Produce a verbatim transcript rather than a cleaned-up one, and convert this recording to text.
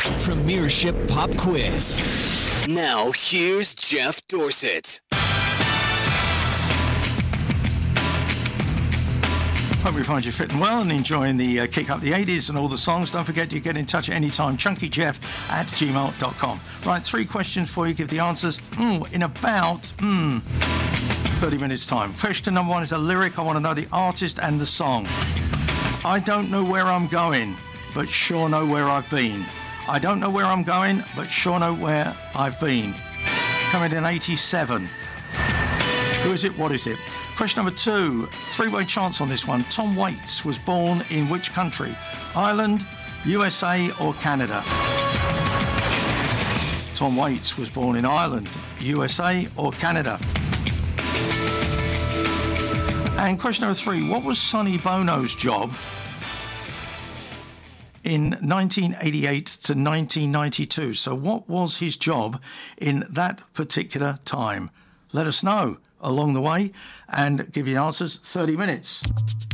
Premiership Pop Quiz. Now, here's Jeff Dorsett. Hope you find you fit and well and enjoying the uh, Kick Up the eighties and all the songs. Don't forget to get in touch at any time. chunkyjeff at gmail dot com. Right, three questions for you. Give the answers mm, in about mm, thirty minutes time. Question number one is a lyric. I want to know the artist and the song. I don't know where I'm going, but sure know where I've been. I don't know where I'm going, but sure know where I've been. Coming in eighty-seven. Who is it? What is it? Question number two, three-way chance on this one. Tom Waits was born in which country? Ireland, U S A or Canada? Tom Waits was born in Ireland, U S A or Canada? And question number three, what was Sonny Bono's job in nineteen eighty-eight to nineteen ninety-two? So what was his job in that particular time? Let us know along the way and give you answers. thirty minutes.